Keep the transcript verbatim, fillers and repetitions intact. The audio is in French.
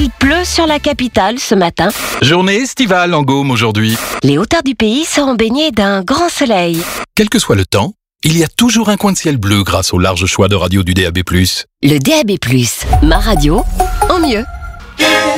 il pleut sur la capitale ce matin. Journée estivale en Gaume aujourd'hui. Les hauteurs du pays seront baignées d'un grand soleil. Quel que soit le temps, il y a toujours un coin de ciel bleu grâce au large choix de radio du D A B plus. Le D A B plus, ma radio, en mieux.